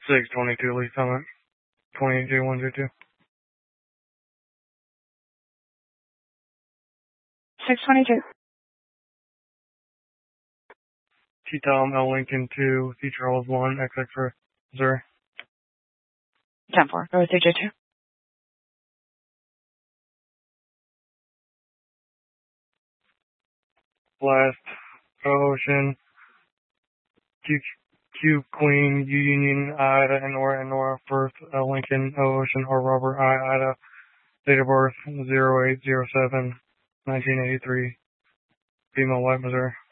622 Lee Summit, 28J102. 622. T-Tom L. Lincoln 2, C. Charles 1, XX for Missouri. 10-4. Go with DJ2. Last, Ocean, Q Queen, U Union, Ida, and Nora, first, L. Lincoln, O Ocean, or Robert, I, Ida, date of birth, 0807, 1983, female, white, Missouri.